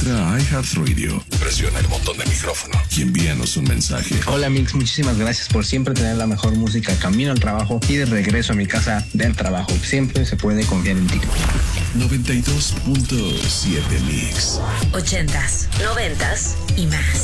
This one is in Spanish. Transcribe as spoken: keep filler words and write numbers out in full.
Entra a iHeartRadio, presiona el botón de micrófono y envíanos un mensaje. Hola Mix, muchísimas gracias por siempre tener la mejor música camino al trabajo y de regreso a mi casa del trabajo. Siempre se puede confiar en ti. noventa y dos punto siete Mix. Ochentas, noventas y más.